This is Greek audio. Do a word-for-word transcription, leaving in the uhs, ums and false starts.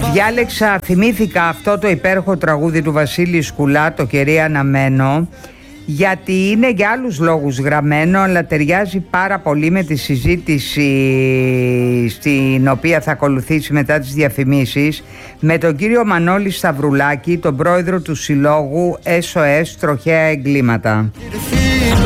Διάλεξα, θυμήθηκα αυτό το υπέροχο τραγούδι του Βασίλη Σκουλά, το «Κερί αναμένω», γιατί είναι για άλλους λόγους γραμμένο, αλλά ταιριάζει πάρα πολύ με τη συζήτηση στην οποία θα ακολουθήσει μετά τις διαφημίσεις με τον κύριο Μανώλη Σταυρουλάκη, τον πρόεδρο του Συλλόγου ες ο ες Τροχαία Εγκλήματα.